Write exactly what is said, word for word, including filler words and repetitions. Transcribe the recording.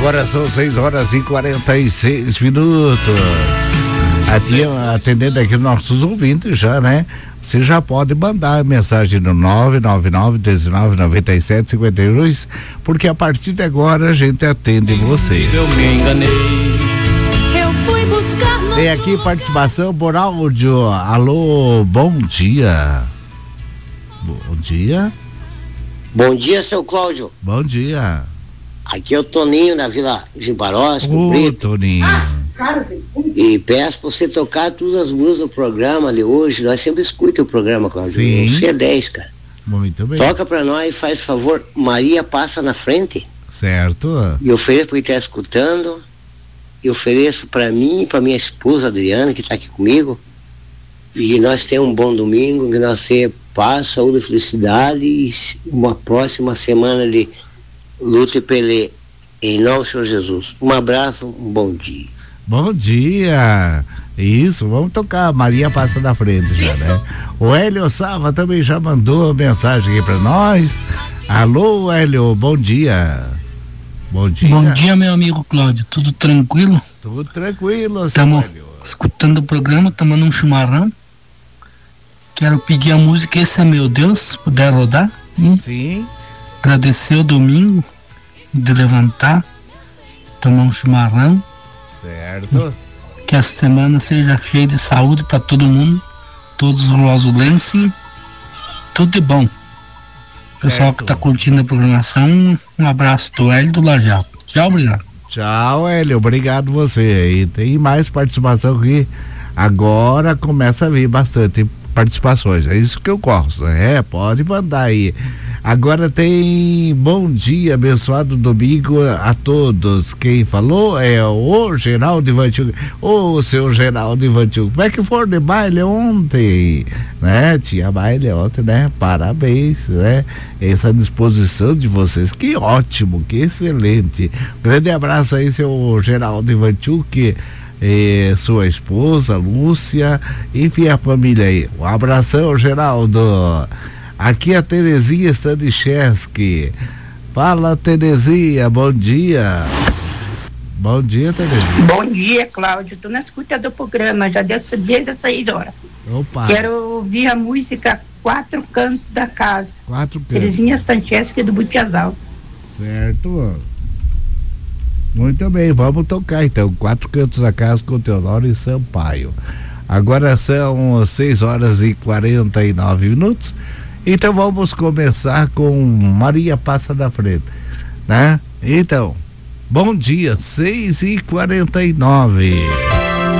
Agora são seis horas e quarenta e seis minutos. Atendendo aqui nossos ouvintes já, né? Você já pode mandar mensagem no nove nove nove, dezenove, noventa e sete, cinquenta e dois, porque a partir de agora a gente atende você. Eu me enganei. Eu fui buscar no... Tem aqui participação por áudio. Alô, bom dia. Bom dia. Bom dia, seu Cláudio. Bom dia. Aqui é o Toninho, na Vila Gibarosca, Ô, Brito. Toninho. E peço pra você tocar todas as músicas do programa de hoje. Nós sempre escutamos o programa, Cláudio. Sim. Você é dez, cara. Muito bem. Toca pra nós, faz favor. Maria Passa na Frente. Certo. E ofereço pra quem tá escutando. E ofereço pra mim e pra minha esposa Adriana, que tá aqui comigo. E que nós tenhamos um bom domingo, que nós tenhamos paz, saúde e felicidade. E uma próxima semana de luta e pelê. Em nome do Senhor Jesus. Um abraço, um bom dia. Bom dia. Isso, vamos tocar. Maria Passa na Frente já, né? O Hélio Sava também já mandou mensagem aqui pra nós. Alô, Hélio, bom dia. Bom dia. Bom dia, meu amigo Cláudio. Tudo tranquilo? Tudo tranquilo, seu Estamos Hélio. escutando o programa, tomando um chimarrão. Quero pedir a música Esse é Meu Deus, se puder rodar. Hum? Sim. Agradecer o domingo de levantar, tomar um chimarrão. Certo. Que essa semana seja cheia de saúde para todo mundo, todos os rosulenses, tudo de bom. Pessoal Certo. que está curtindo a programação, um abraço do Hélio do Lajado. Tchau, obrigado. Tchau, Hélio, obrigado você. E tem mais participação aqui. Agora começa a vir bastante participações. É isso que eu gosto. É, pode mandar aí. Agora tem bom dia, abençoado domingo a todos. Quem falou é o Geraldo Ivantil. Ô, seu Geraldo Ivantil, como é que foi de baile ontem? Né? Tinha baile ontem, né? Parabéns, né? Essa disposição de vocês, que ótimo, que excelente. Grande abraço aí, seu Geraldo Ivantil, que eh, sua esposa, Lúcia, enfim, a família aí. Um abração, Geraldo. Aqui a Terezinha Staniszewski. Fala, Terezinha, bom dia. Bom dia, Terezinha. Bom dia, Cláudio. Tô na escuta do programa, já desde, desde as seis horas. Opa. Quero ouvir a música Quatro Cantos da Casa. Quatro cantos. Terezinha Staniszewski do Butiazal. Certo. Muito bem, vamos tocar então. Quatro Cantos da Casa com Teodoro e Sampaio. Agora são seis horas e quarenta e nove minutos. Então vamos começar com Maria Passa na Frente, né? Então, bom dia, seis e quarenta e nove.